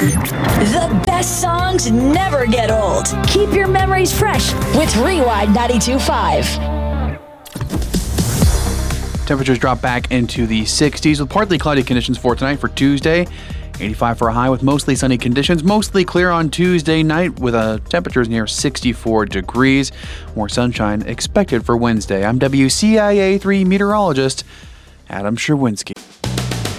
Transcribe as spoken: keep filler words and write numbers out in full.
The best songs never get old. Keep your memories fresh with Rewind ninety-two point five. Temperatures drop back into the sixties with partly cloudy conditions for tonight for Tuesday. eighty-five for a high with mostly sunny conditions. Mostly clear on Tuesday night with a temperatures near sixty-four degrees. More sunshine expected for Wednesday. I'm W C I A three meteorologist Adam Sherwinski.